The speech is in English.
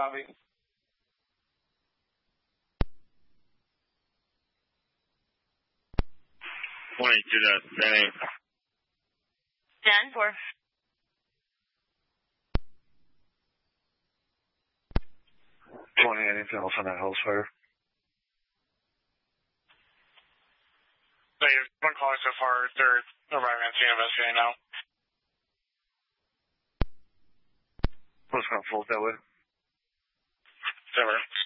copy. 22.8. 10-4. 20, anything else on that house fire? They've been calling so far. They're arriving at the investigating now. What's going to float that way? Over.